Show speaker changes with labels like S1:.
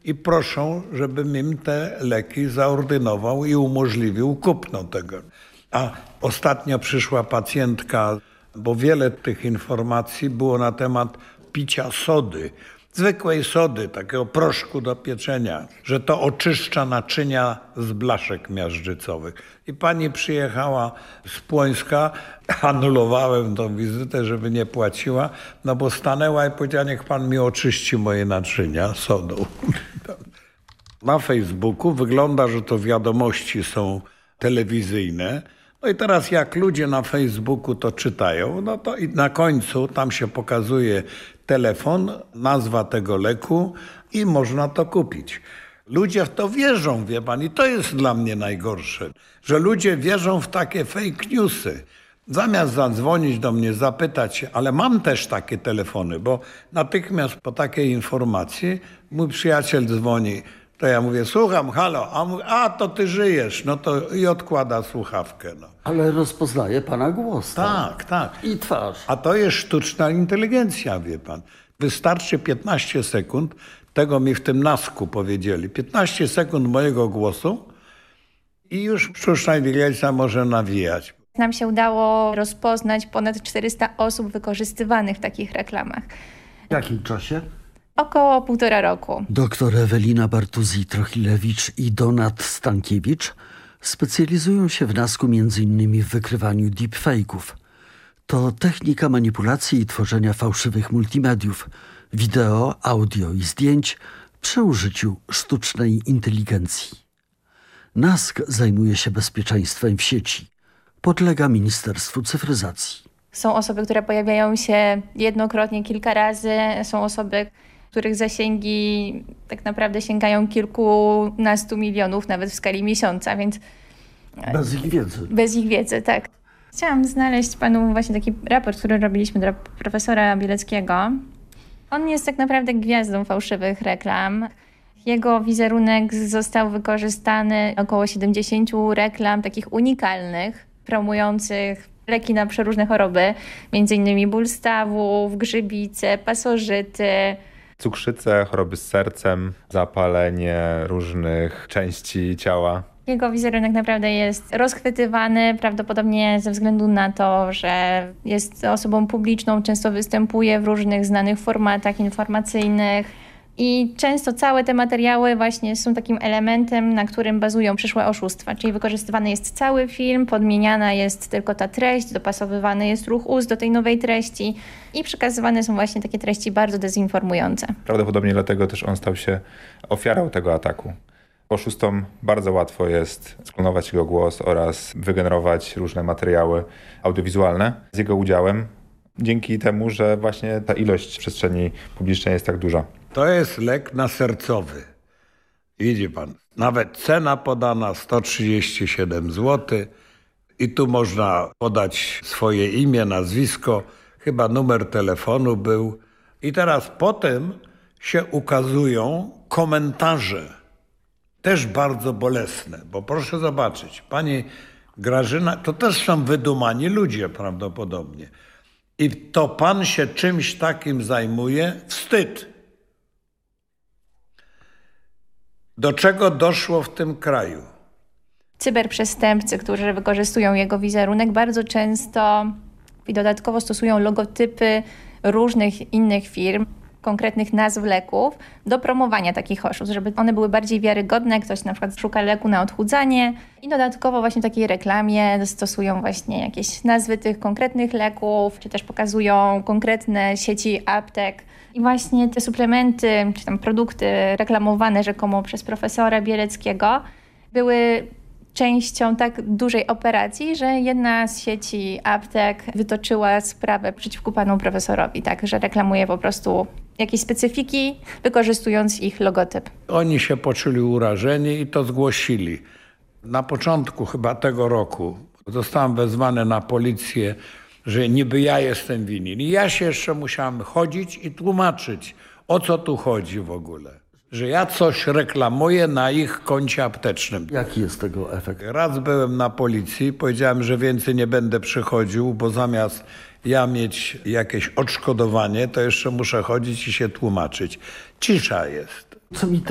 S1: i proszą, żebym im te leki zaordynował i umożliwił kupno tego. A ostatnio przyszła pacjentka, bo wiele tych informacji było na temat picia sody, zwykłej sody, takiego proszku do pieczenia, że to oczyszcza naczynia z blaszek miażdżycowych. I pani przyjechała z Płońska, anulowałem tą wizytę, żeby nie płaciła, no bo stanęła i powiedziała, niech pan mi oczyści moje naczynia sodą. Na Facebooku wygląda, że to wiadomości są telewizyjne. No i teraz jak ludzie na Facebooku to czytają, no to i na końcu tam się pokazuje telefon, nazwa tego leku i można to kupić. Ludzie w to wierzą, wie pan, i to jest dla mnie najgorsze, że ludzie wierzą w takie fake newsy. Zamiast zadzwonić do mnie, zapytać się, ale mam też takie telefony, bo natychmiast po takiej informacji mój przyjaciel dzwoni. To ja mówię, słucham, halo, a mówi, to ty żyjesz, no to i odkłada słuchawkę. No.
S2: Ale rozpoznaje pana głos.
S1: Tak.
S2: I twarz.
S1: A to jest sztuczna inteligencja, wie pan. Wystarczy 15 sekund, tego mi w tym nasku powiedzieli, 15 sekund mojego głosu i już sztuczna inteligencja może nawijać.
S3: Nam się udało rozpoznać ponad 400 osób wykorzystywanych w takich reklamach.
S2: W jakim czasie?
S3: Około 1,5 roku.
S2: Doktor Ewelina Bartuzi-Trochilewicz i Donat Stankiewicz specjalizują się w nasku m.in. w wykrywaniu deepfake'ów. To technika manipulacji i tworzenia fałszywych multimediów, wideo, audio i zdjęć przy użyciu sztucznej inteligencji. NASK zajmuje się bezpieczeństwem w sieci. Podlega Ministerstwu Cyfryzacji.
S3: Są osoby, które pojawiają się jednokrotnie, kilka razy. Są osoby, których zasięgi tak naprawdę sięgają kilkunastu milionów, nawet w skali miesiąca, więc...
S2: Bez ich wiedzy.
S3: Bez ich wiedzy, tak. Chciałam znaleźć panu właśnie taki raport, który robiliśmy dla profesora Bieleckiego. On jest tak naprawdę gwiazdą fałszywych reklam. Jego wizerunek został wykorzystany około 70 reklam takich unikalnych, promujących leki na przeróżne choroby, m.in. ból stawów, grzybice, pasożyty,
S4: cukrzycę, choroby z sercem, zapalenie różnych części ciała.
S3: Jego wizerunek naprawdę jest rozchwytywany, prawdopodobnie ze względu na to, że jest osobą publiczną, często występuje w różnych znanych formatach informacyjnych i często całe te materiały właśnie są takim elementem, na którym bazują przyszłe oszustwa, czyli wykorzystywany jest cały film, podmieniana jest tylko ta treść, dopasowywany jest ruch ust do tej nowej treści i przekazywane są właśnie takie treści bardzo dezinformujące.
S4: Prawdopodobnie dlatego też on stał się ofiarą tego ataku. Oszustom bardzo łatwo jest sklonować jego głos oraz wygenerować różne materiały audiowizualne z jego udziałem, dzięki temu, że właśnie ta ilość przestrzeni publicznej jest tak duża.
S1: To jest lek nasercowy. Widzi pan, nawet cena podana 137 zł i tu można podać swoje imię, nazwisko, chyba numer telefonu był. I teraz potem się ukazują komentarze, też bardzo bolesne, bo proszę zobaczyć, pani Grażyna, to też są wydumani ludzie prawdopodobnie. I to pan się czymś takim zajmuje? Wstyd. Do czego doszło w tym kraju?
S3: Cyberprzestępcy, którzy wykorzystują jego wizerunek, bardzo często i dodatkowo stosują logotypy różnych innych firm, konkretnych nazw leków do promowania takich oszustw, żeby one były bardziej wiarygodne. Ktoś na przykład szuka leku na odchudzanie i dodatkowo właśnie w takiej reklamie stosują właśnie jakieś nazwy tych konkretnych leków, czy też pokazują konkretne sieci aptek. I właśnie te suplementy, czy tam produkty reklamowane rzekomo przez profesora Bieleckiego były częścią tak dużej operacji, że jedna z sieci aptek wytoczyła sprawę przeciwko panu profesorowi, tak, że reklamuje po prostu jakieś specyfiki, wykorzystując ich logotyp.
S1: Oni się poczuli urażeni i to zgłosili. Na początku chyba tego roku zostałem wezwany na policję, że niby ja jestem winien. I ja się jeszcze musiałem chodzić i tłumaczyć, o co tu chodzi w ogóle. Że ja coś reklamuję na ich koncie aptecznym.
S2: Jaki jest tego efekt?
S1: Raz byłem na policji, powiedziałem, że więcej nie będę przychodził, bo zamiast ja mieć jakieś odszkodowanie, to jeszcze muszę chodzić i się tłumaczyć. Cisza jest.
S2: Co mi